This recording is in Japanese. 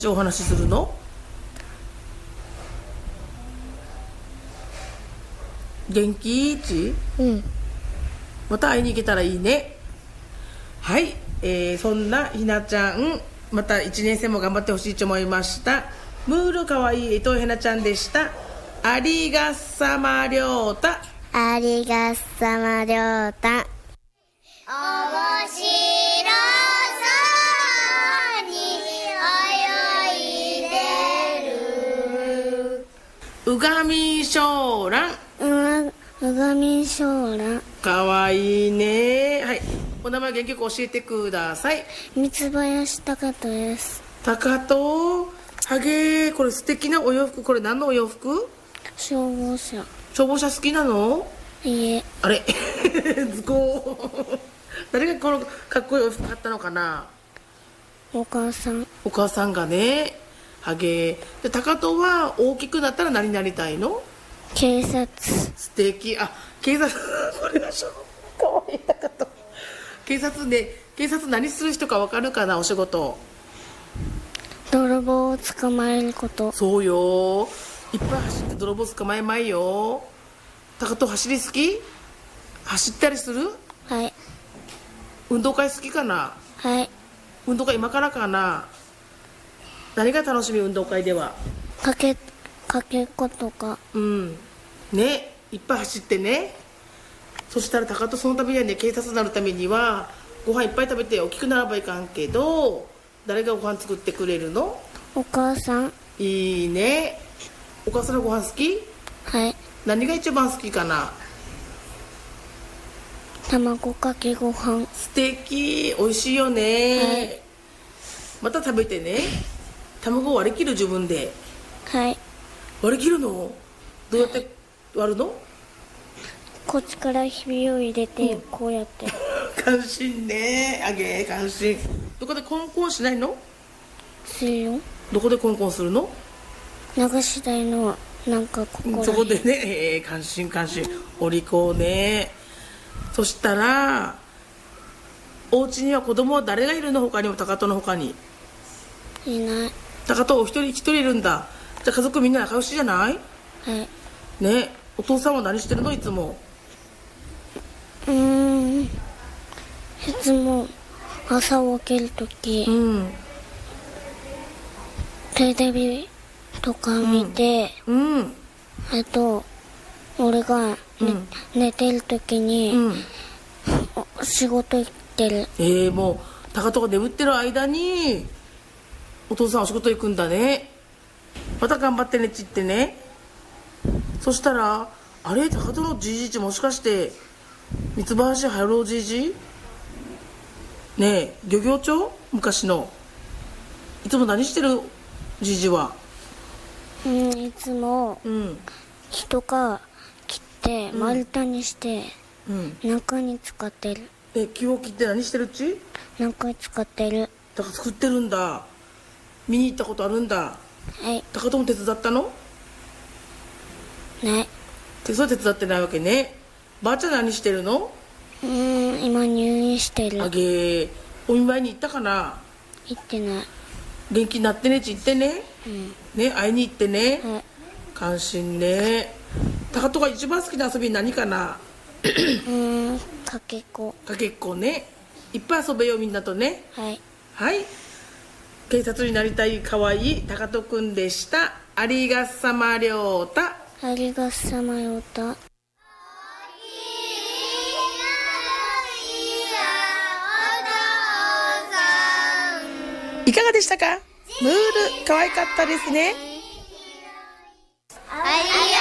お話しするの？元気いち？また会いに行けたらいいね。はい、そんなひなちゃん、また1年生も頑張ってほしいと思いました。ムールかわいい伊藤ひなちゃんでした。ありがさまりょうた。 ありがさまりょうた。 おもしろそうに泳いでる。 うがみしょうらん。 うがみしょうらん。 かわいいね。はい、お名前元気よく教えてください。 三林貴人です。 高戸はげー、これ素敵なお洋服。これ何のお洋服？ 消防車。 消防車好きなの？ いえ。 あれ図工誰がこのかっこいいお服買ったのかな？ お母さん。 お母さんがね。はげーで、高戸は大きくなったら何になりたいの？ 警察。 素敵。あ、警察これはかわいい高戸。警察で、警察何する人か分かるかな？お仕事。 泥棒を捕まえること。 そうよ、いっぱい走って泥棒捕まえまいよ。高戸走り好き？走ったりする？ はい。 運動会好きかな？ はい。 運動会今からかな？何が楽しみ？運動会ではかけっことか。 ね、いっぱい走ってね。そしたら高戸そのためにはね、警察になるためにはご飯いっぱい食べて大きくならばいかんけど、誰がご飯作ってくれるの？ お母さん。 いいね。お母さんのご飯好き？ はい。 何が一番好きかな？ 卵かけご飯。 素敵。美味しいよね、はい、また食べてね。卵を割り切る、自分で。 はい。 割り切るの？どうやって割るの？ こっちからひびを入れて、こうやって関心ね。あげー、関心。どこでコンコンしないの？ するよ。 どこでコンコンするの？ 流し台のなんかここらそこでね、関心関心。お利口ね。そしたらお家には子供は誰がいるの？他にも、高戸の他に。 いない。 高戸一人いるんだ。じゃあ家族みんな仲良しじゃない？ はい。 ね。お父さんは何してるの？いつも。 いつも朝起きるとき、テレビとか見て、あと俺が、寝てるときに、仕事行ってる。 もう高戸が眠ってる間にお父さんお仕事行くんだね。また頑張ってねっちってね。そしたらあれ、高戸のじいじもしかして三橋春郎じいじねえ、漁業長昔の。いつも何してるじいじは？ いつも、人が切って丸太にして、中に使ってる。 木を切って何してるっち？ 中に使ってる。 だから作ってるんだ。見に行ったことあるんだ。 はい。 高戸も手伝ったの？ ない。 そう手伝ってないわけね。ばあちゃん何してるの？ 今入院してる。 あげー。お見舞いに行ったかな？ 行ってない。 元気になってねち行ってね。ね、会いに行ってね。 はい。 関心ね。高戸が一番好きな遊び何かな？ かけっこ。 かけっこね。いっぱい遊べよみんなとね。 はい。 はい。警察になりたいかわいい高戸くんでした。ありがさまりょうた。 ありがさまようた。 いかがでしたか？ムール可愛かったですね。 ありが